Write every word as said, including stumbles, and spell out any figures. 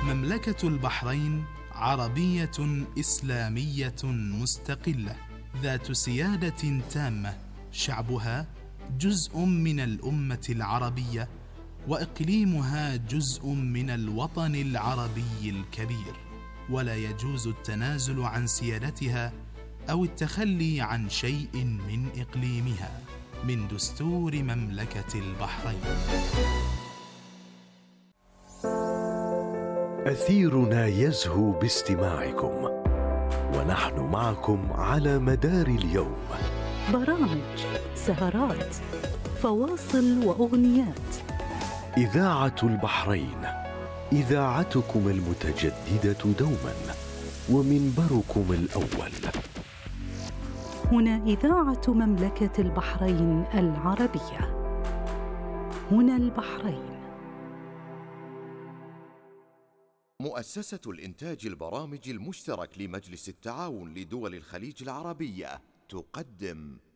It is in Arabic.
مملكة البحرين عربية إسلامية مستقلة ذات سيادة تامة، شعبها جزء من الأمة العربية، وإقليمها جزء من الوطن العربي الكبير، ولا يجوز التنازل عن سيادتها أو التخلي عن شيء من إقليمها من دستور مملكة البحرين. أثيرنا يزهو باستماعكم، ونحن معكم على مدار اليوم. برامج، سهرات، فواصل وأغنيات. إذاعة البحرين، إذاعتكم المتجددة دوما، ومنبركم الأول. هنا إذاعة مملكة البحرين العربية. هنا البحرين. مؤسسة الإنتاج البرامج المشترك لمجلس التعاون لدول الخليج العربية تقدم